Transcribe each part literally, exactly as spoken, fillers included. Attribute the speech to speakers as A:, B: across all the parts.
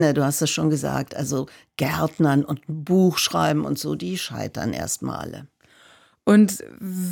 A: Ne, du hast es schon gesagt, also Gärtnern und 'n Buch schreiben und so, die scheitern erst mal alle.
B: Und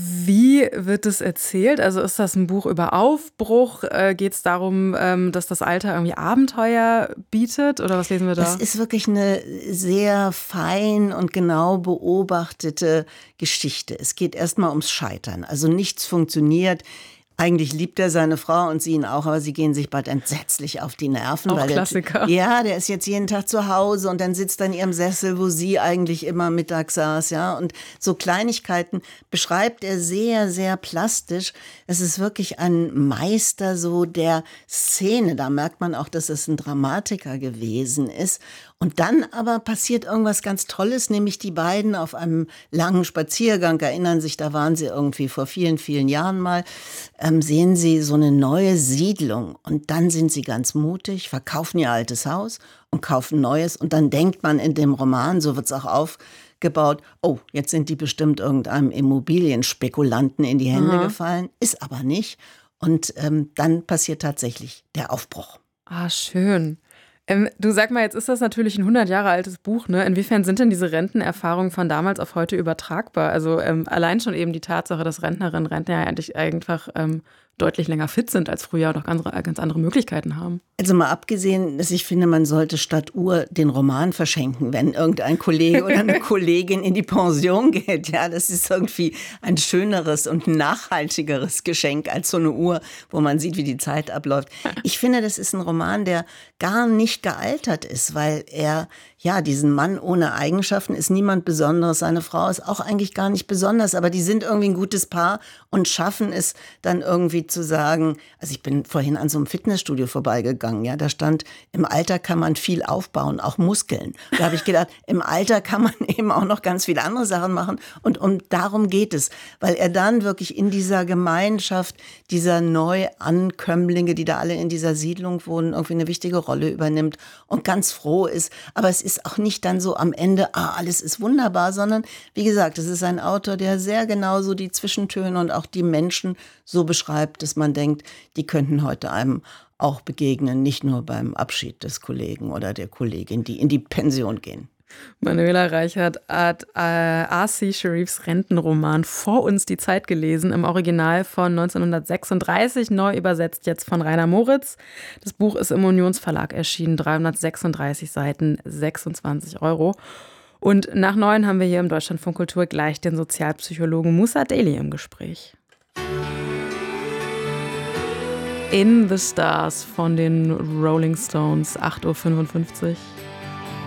B: wie wird es erzählt? Also, ist das 'n Buch über Aufbruch? Äh, geht's darum, ähm, dass das Alter irgendwie Abenteuer bietet oder was lesen wir
A: Das
B: da?
A: ist wirklich 'ne sehr fein und genau beobachtete Geschichte. Es geht erst mal ums Scheitern. Also, nichts funktioniert. Eigentlich liebt er seine Frau und sie ihn auch, aber sie gehen sich bald entsetzlich auf die Nerven,
B: Auch
A: weil der Ty
B: Klassiker.
A: ja, der ist jetzt jeden Tag zu Hause und dann sitzt er in ihrem Sessel, wo sie eigentlich immer mittags saß, ja? Und so Kleinigkeiten beschreibt er sehr, sehr plastisch. Es ist wirklich ein Meister so der Szene. Da merkt man auch, dass es 'n Dramatiker gewesen ist. Und dann aber passiert irgendwas ganz Tolles, nämlich die beiden auf einem langen Spaziergang erinnern sich, da waren sie irgendwie vor vielen, vielen Jahren mal, ähm, sehen sie so 'ne neue Siedlung. Und dann sind sie ganz mutig, verkaufen ihr altes Haus und kaufen neues. Und dann denkt man in dem Roman, so wird's auch aufgebaut: „Oh, jetzt sind die bestimmt irgendeinem Immobilienspekulanten in die Hände
B: Aha.
A: gefallen“, ist aber nicht. Und, ähm, dann passiert tatsächlich der Aufbruch.
B: Ah, schön. Ähm, du, sag mal, jetzt ist das natürlich 'n hundert Jahre altes Buch, ne? Inwiefern sind denn diese Rentenerfahrungen von damals auf heute übertragbar? Also, ähm, allein schon eben die Tatsache, dass Rentnerinnen, Rentner ja eigentlich einfach, ähm, deutlich länger fit sind als früher und auch ganzere äh, ganz andere Möglichkeiten haben.
A: Also, mal abgesehen, dass ich finde, man sollte statt Uhr den Roman verschenken, wenn irgendein Kollege oder 'ne Kollegin in die Pension geht, ja? Das ist irgendwie ein schöneres und nachhaltigeres Geschenk als so 'ne Uhr, wo man sieht, wie die Zeit abläuft. Ich finde, das ist 'n Roman, der gar nicht gealtert ist, weil er ja, diesen Mann ohne Eigenschaften ist niemand Besonderes. Seine Frau ist auch eigentlich gar nicht besonders, aber die sind irgendwie 'n gutes Paar und schaffen es dann irgendwie zu sagen also, ich bin vorhin an so 'nem Fitnessstudio vorbeigegangen, ja? Da stand: „Im Alter kann man viel aufbauen, auch Muskeln.“ Da habe ich gedacht, im Alter kann man eben auch noch ganz viele andere Sachen machen und und darum geht es, weil er dann wirklich in dieser Gemeinschaft dieser Neuankömmlinge, die da alle in dieser Siedlung wohnen, irgendwie 'ne wichtige Rolle übernimmt und ganz froh ist. Aber es ist auch nicht dann so am Ende: „Ah, alles ist wunderbar“, sondern wie gesagt, es ist ein Autor, der sehr genau so die Zwischentöne und auch die Menschen so beschreibt, dass man denkt, die könnten heute einem auch begegnen, nicht nur beim Abschied des Kollegen oder der Kollegin, die in die Pension gehen.
B: Manuela Reichert hat, äh, R C Sharifs Rentenroman „Vor uns die Zeit“ gelesen, im Original von neunzehnhundertsechsunddreißig, neu übersetzt jetzt von Rainer Moritz. Das Buch ist im Unionsverlag erschienen, dreihundertsechsunddreißig Seiten, sechsundzwanzig Euro. Und nach neun haben wir hier im Deutschlandfunk Kultur gleich den Sozialpsychologen Musa Daly im Gespräch. „In the Stars“ von den Rolling Stones, acht Uhr fünfundfünfzig.